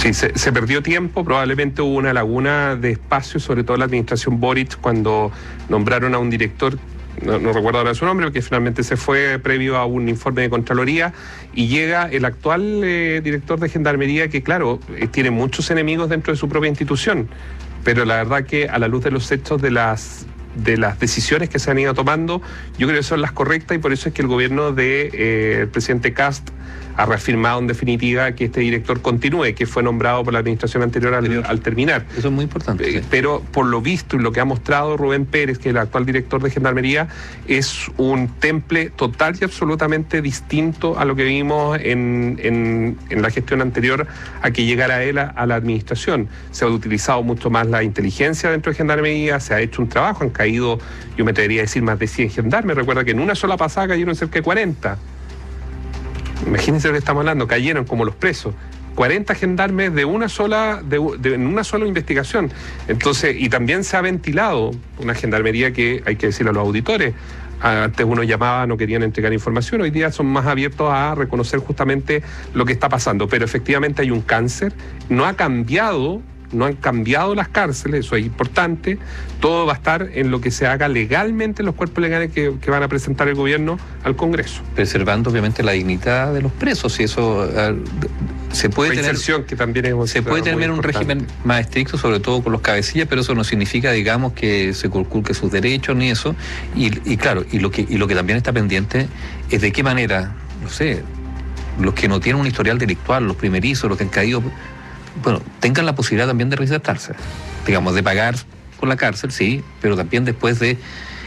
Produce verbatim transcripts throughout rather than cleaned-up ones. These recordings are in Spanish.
Sí, se, se perdió tiempo, probablemente hubo una laguna de espacio, sobre todo en la administración Boric, cuando nombraron a un director, no, no recuerdo ahora su nombre, porque finalmente se fue previo a un informe de Contraloría, y llega el actual eh, director de Gendarmería, que claro, eh, tiene muchos enemigos dentro de su propia institución, pero la verdad que a la luz de los hechos de las... de las decisiones que se han ido tomando, yo creo que son las correctas, y por eso es que el gobierno del de, eh, presidente Kast ha reafirmado en definitiva que este director continúe, que fue nombrado por la administración anterior al, al terminar. Eso es muy importante. Eh, sí. Pero por lo visto y lo que ha mostrado Rubén Pérez, que es el actual director de Gendarmería, es un temple total y absolutamente distinto a lo que vimos en, en, en la gestión anterior a que llegara él a, a la administración. Se ha utilizado mucho más la inteligencia dentro de Gendarmería, se ha hecho un trabajo, han caído, yo me atrevería a decir, más de cien gendarmes. Recuerda que en una sola pasada cayeron cerca de cuarenta. Imagínense lo que estamos hablando, cayeron como los presos. cuarenta gendarmes de una sola, de, de, en una sola investigación. Entonces, y también se ha ventilado una gendarmería que, hay que decirle a los auditores, antes uno llamaba, no querían entregar información, hoy día son más abiertos a reconocer justamente lo que está pasando. Pero efectivamente hay un cáncer, no ha cambiado, no han cambiado las cárceles, eso es importante, todo va a estar en lo que se haga legalmente en los cuerpos legales que, que van a presentar el gobierno al Congreso. Preservando obviamente la dignidad de los presos, y eso uh, se puede la tener... inserción, que también es se puede tener un régimen más estricto, sobre todo con los cabecillas, pero eso no significa, digamos, que se conculque sus derechos ni eso, y, y claro, y lo que y lo que también está pendiente es de qué manera, no sé, los que no tienen un historial delictual, los primerizos, los que han caído... bueno, tengan la posibilidad también de reinsertarse, digamos, de pagar por la cárcel, sí, pero también después de,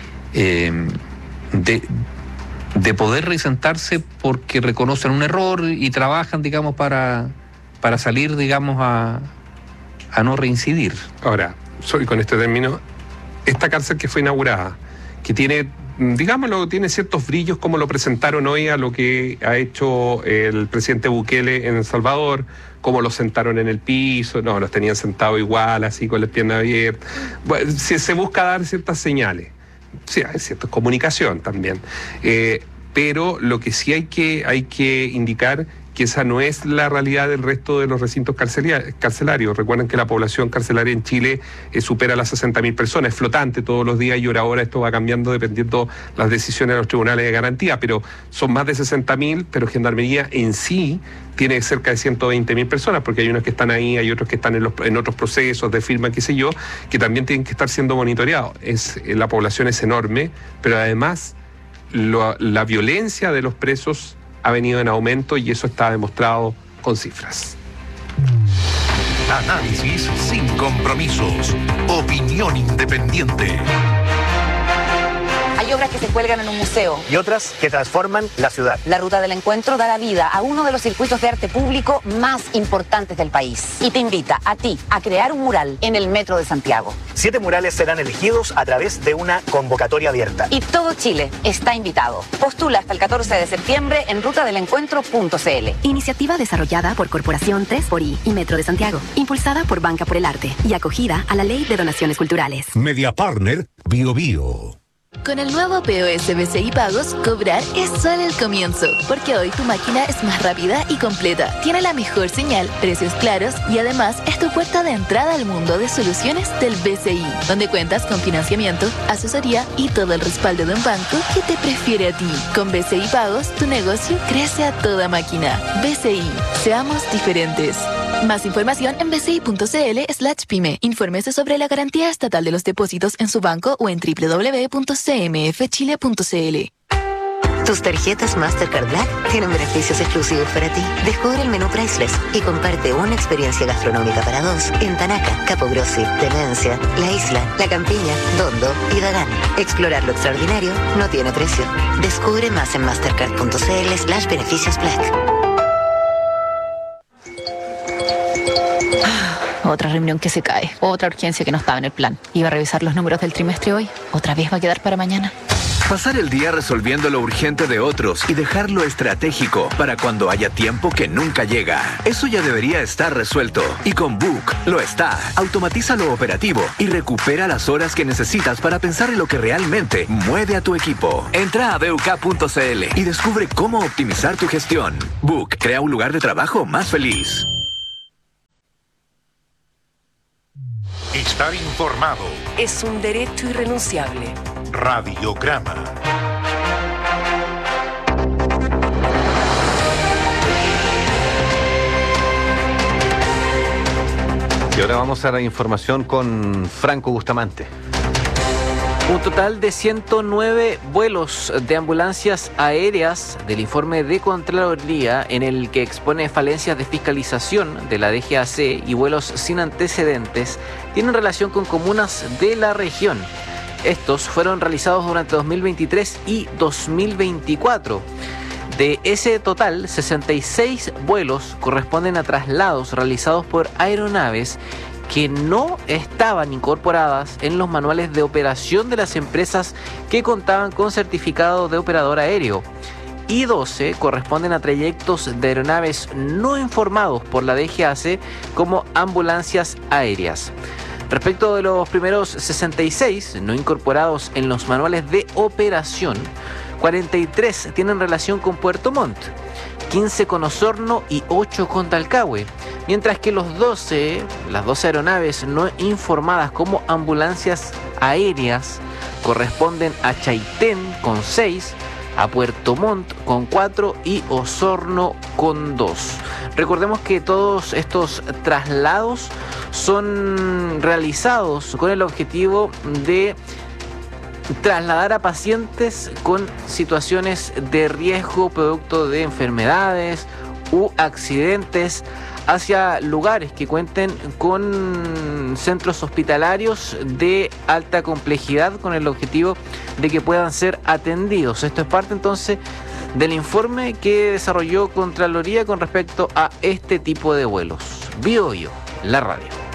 eh, de, de poder reinsertarse porque reconocen un error y trabajan, digamos, para, para salir, digamos, a, a no reincidir. Ahora, soy con este término, esta cárcel que fue inaugurada, que tiene, digámoslo, tiene ciertos brillos como lo presentaron hoy a lo que ha hecho el presidente Bukele en El Salvador, cómo los sentaron en el piso, no, los tenían sentados igual, así con las piernas abiertas. Bueno, se, se busca dar ciertas señales, sí, hay cierta comunicación también, eh, pero lo que sí hay que, hay que indicar que esa no es la realidad del resto de los recintos carcelarios. Recuerden que la población carcelaria en Chile eh, supera las sesenta mil personas, es flotante todos los días y hora a hora esto va cambiando dependiendo las decisiones de los tribunales de garantía, pero son más de sesenta mil, pero Gendarmería en sí tiene cerca de ciento veinte mil personas, porque hay unos que están ahí, hay otros que están en, los, en otros procesos de firma, qué sé yo, que también tienen que estar siendo monitoreados. Es, eh, la población es enorme, pero además lo, la violencia de los presos ha venido en aumento y eso está demostrado con cifras. Análisis sin compromisos. Opinión independiente. Hay obras que se cuelgan en un museo. Y otras que transforman la ciudad. La Ruta del Encuentro dará vida a uno de los circuitos de arte público más importantes del país. Y te invita a ti a crear un mural en el Metro de Santiago. Siete murales serán elegidos a través de una convocatoria abierta. Y todo Chile está invitado. Postula hasta el catorce de septiembre en ruta del encuentro punto c l. Iniciativa desarrollada por Corporación tres por I y Metro de Santiago. Impulsada por Banca por el Arte y acogida a la Ley de Donaciones Culturales. Media Partner Bio Bio. Con el nuevo P O S B C I Pagos, cobrar es solo el comienzo, porque hoy tu máquina es más rápida y completa, tiene la mejor señal, precios claros y además es tu puerta de entrada al mundo de soluciones del B C I, donde cuentas con financiamiento, asesoría y todo el respaldo de un banco que te prefiere a ti. Con B C I Pagos, tu negocio crece a toda máquina. B C I, seamos diferentes. Más información en bci.cl slash pyme. Infórmese sobre la garantía estatal de los depósitos en su banco o en doble u doble u doble u punto c m f chile punto c l. Tus tarjetas Mastercard Black tienen beneficios exclusivos para ti. Descubre el menú Priceless y comparte una experiencia gastronómica para dos en Tanaca, Capogrossi, Tenencia, La Isla, La Campiña, Dondo y Dagán. Explorar lo extraordinario no tiene precio. Descubre más en mastercard.cl slash beneficios Black. Otra reunión que se cae, otra urgencia que no estaba en el plan. Iba a revisar los números del trimestre hoy, otra vez va a quedar para mañana. Pasar el día resolviendo lo urgente de otros y dejarlo estratégico para cuando haya tiempo que nunca llega. Eso ya debería estar resuelto. Y con Book lo está. Automatiza lo operativo y recupera las horas que necesitas para pensar en lo que realmente mueve a tu equipo. Entra a b u k punto c l y descubre cómo optimizar tu gestión. Book crea un lugar de trabajo más feliz. Estar informado. Es un derecho irrenunciable. Radiograma. Y ahora vamos a la información con Franco Bustamante. Un total de ciento nueve vuelos de ambulancias aéreas del informe de Contraloría en el que expone falencias de fiscalización de la D G A C y vuelos sin antecedentes tienen relación con comunas de la región. Estos fueron realizados durante dos mil veintitrés y dos mil veinticuatro. De ese total, sesenta y seis vuelos corresponden a traslados realizados por aeronaves que no estaban incorporadas en los manuales de operación de las empresas que contaban con certificado de operador aéreo, y doce corresponden a trayectos de aeronaves no informados por la D G A C como ambulancias aéreas. Respecto de los primeros sesenta y seis no incorporados en los manuales de operación, cuarenta y tres tienen relación con Puerto Montt, quince con Osorno y ocho con Talcahué, mientras que los doce, las doce aeronaves no informadas como ambulancias aéreas corresponden a Chaitén con seis, a Puerto Montt con cuatro y Osorno con dos. Recordemos que todos estos traslados son realizados con el objetivo de trasladar a pacientes con situaciones de riesgo producto de enfermedades u accidentes hacia lugares que cuenten con centros hospitalarios de alta complejidad con el objetivo de que puedan ser atendidos. Esto es parte entonces del informe que desarrolló Contraloría con respecto a este tipo de vuelos. Bio Bio, la radio.